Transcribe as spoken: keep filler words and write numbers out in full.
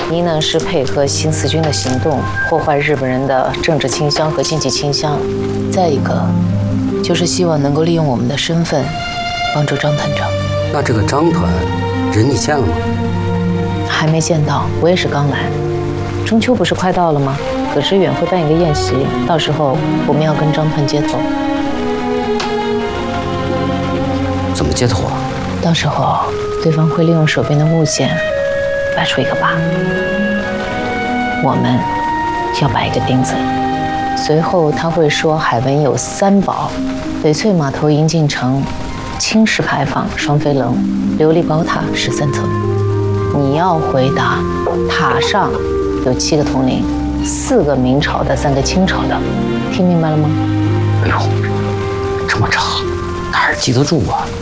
一呢是配合新四军的行动，破坏日本人的政治倾向和经济倾向；再一个，就是希望能够利用我们的身份，帮助张团长。 那这个张团，人你见了吗？ 还没见到，我也是刚来。中秋不是快到了吗？葛知远会办一个宴席，到时候我们要跟张团接头。 怎么接头啊？ 到时候对方会利用手边的物件摆出一个靶，我们要摆一个钉子。随后他会说海文有三宝：翡翠码头银镜城、青石牌坊双飞楼、琉璃宝塔十三层。你要回答塔上有七个铜铃，四个明朝的，三个清朝的，听明白了吗？ 哎呦，这么长，哪儿记得住啊？